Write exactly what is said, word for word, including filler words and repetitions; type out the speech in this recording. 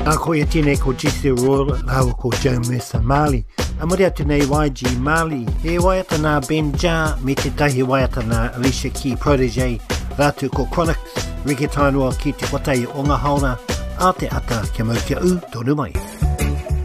Nā koe tine ko Jesse Royal, rawa ko Joe Mercer Mali. A muri atu nei Y G Mali, he waiata nā Ben Jah me te tahi waiata nā Alicia Keys protege, rātu ko Chronixx, Reggae Tainua ki te watai o ngā haora, a te ata kia mau kia u, tonu mai.